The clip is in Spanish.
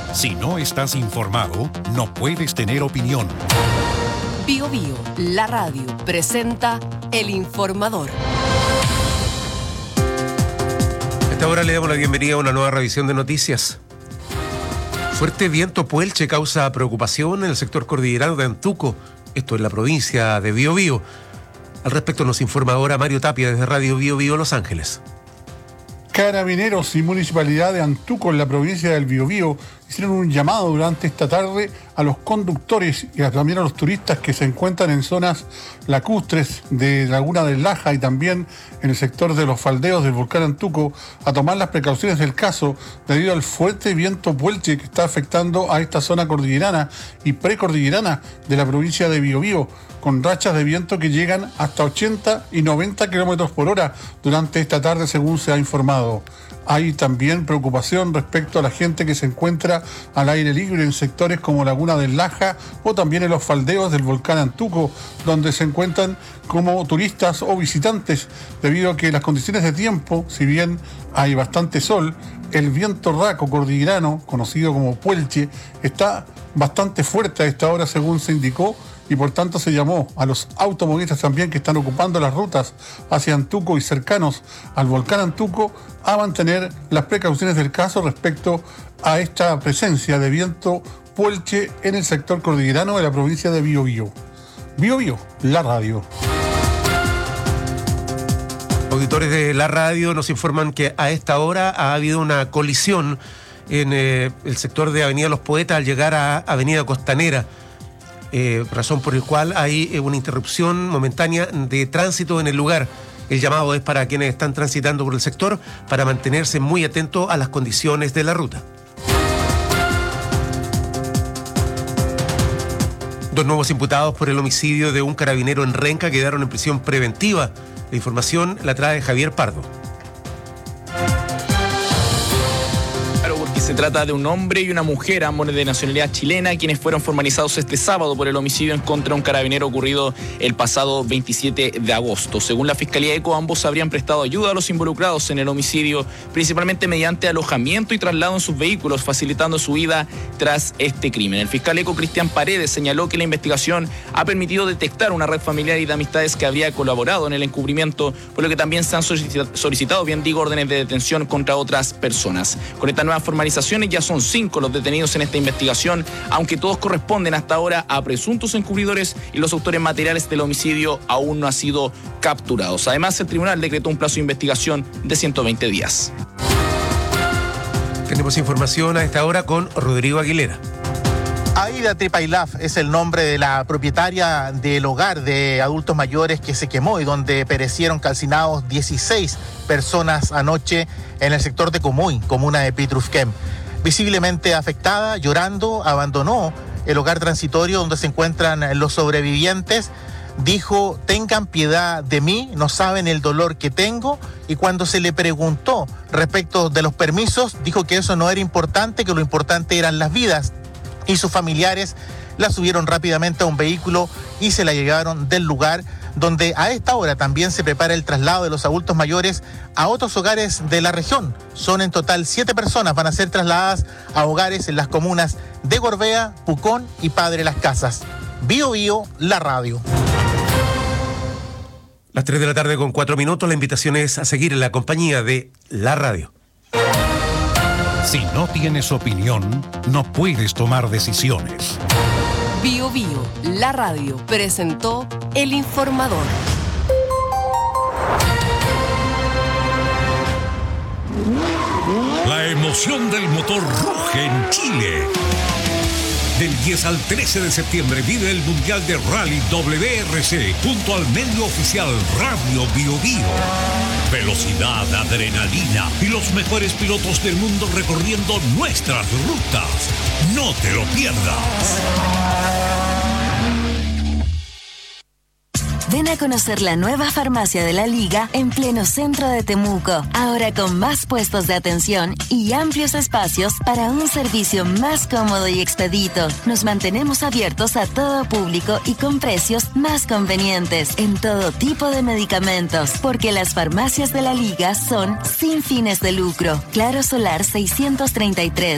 Si no estás informado, no puedes tener opinión. Bío Bío, la radio, presenta El Informador. A esta hora le damos la bienvenida a una nueva revisión de noticias. Fuerte viento puelche causa preocupación en el sector cordillerano de Antuco, esto en la provincia de Bío Bío. Al respecto nos informa ahora Mario Tapia desde Radio Bío Bío, Los Ángeles. Carabineros y Municipalidad de Antuco, en la provincia del Biobío, hicieron un llamado durante esta tarde a los conductores y también a los turistas que se encuentran en zonas lacustres de Laguna del Laja y también en el sector de los faldeos del volcán Antuco a tomar las precauciones del caso debido al fuerte viento puelche que está afectando a esta zona cordillerana y precordillerana de la provincia de Biobío, con rachas de viento que llegan hasta 80 y 90 kilómetros por hora durante esta tarde, según se ha informado. Hay también preocupación respecto a la gente que se encuentra al aire libre en sectores como Laguna del Laja o también en los faldeos del volcán Antuco, donde se encuentran como turistas o visitantes, debido a que las condiciones de tiempo, si bien hay bastante sol, el viento raco cordillerano, conocido como puelche, está bastante fuerte a esta hora, según se indicó, y por tanto se llamó a los automovilistas también que están ocupando las rutas hacia Antuco y cercanos al volcán Antuco a mantener las precauciones del caso respecto a esta presencia de viento puelche en el sector cordillerano de la provincia de Bío Bío. Bío Bío, la radio. Auditores de la radio nos informan que a esta hora ha habido una colisión en el sector de Avenida Los Poetas al llegar a Avenida Costanera. Razón por la cual hay una interrupción momentánea de tránsito en el lugar. El llamado es para quienes están transitando por el sector para mantenerse muy atentos a las condiciones de la ruta. 2 nuevos imputados por el homicidio de un carabinero en Renca quedaron en prisión preventiva. La información la trae Javier Pardo. Se trata de un hombre y una mujer, ambos de nacionalidad chilena, quienes fueron formalizados este sábado por el homicidio en contra de un carabinero ocurrido el pasado 27 de agosto. Según la Fiscalía ECO, ambos habrían prestado ayuda a los involucrados en el homicidio, principalmente mediante alojamiento y traslado en sus vehículos, facilitando su huida tras este crimen. El fiscal ECO, Cristian Paredes, señaló que la investigación ha permitido detectar una red familiar y de amistades que habría colaborado en el encubrimiento, por lo que también se han solicitado, órdenes de detención contra otras personas. Con esta nueva formalización ya son 5 los detenidos en esta investigación, aunque todos corresponden hasta ahora a presuntos encubridores y los autores materiales del homicidio aún no han sido capturados. Además, el tribunal decretó un plazo de investigación de 120 días. Tenemos información a esta hora con Rodrigo Aguilera. Aida Tripailaf es el nombre de la propietaria del hogar de adultos mayores que se quemó y donde perecieron calcinados 16 personas anoche en el sector de Comuy, comuna de Pitrufquén. Visiblemente afectada, llorando, abandonó el hogar transitorio donde se encuentran los sobrevivientes. Dijo: tengan piedad de mí, no saben el dolor que tengo. Y cuando se le preguntó respecto de los permisos, dijo que eso no era importante, que lo importante eran las vidas. Y sus familiares la subieron rápidamente a un vehículo y se la llevaron del lugar, donde a esta hora también se prepara el traslado de los adultos mayores a otros hogares de la región. Son en total 7 personas, van a ser trasladadas a hogares en las comunas de Gorbea, Pucón y Padre Las Casas. Bío Bío, la radio. Las 3 de la tarde con 4 minutos, la invitación es a seguir en la compañía de la radio. Si no tienes opinión, no puedes tomar decisiones. Bío Bío, la radio, presentó El Informador. La emoción del motor ruge en Chile. Del 10 al 13 de septiembre vive el Mundial de Rally WRC junto al medio oficial Radio Bío Bío. Velocidad, adrenalina y los mejores pilotos del mundo recorriendo nuestras rutas. No te lo pierdas. Ven a conocer la nueva farmacia de la Liga en pleno centro de Temuco. Ahora con más puestos de atención y amplios espacios para un servicio más cómodo y expedito. Nos mantenemos abiertos a todo público y con precios más convenientes en todo tipo de medicamentos, porque las farmacias de la Liga son sin fines de lucro. Claro Solar 633.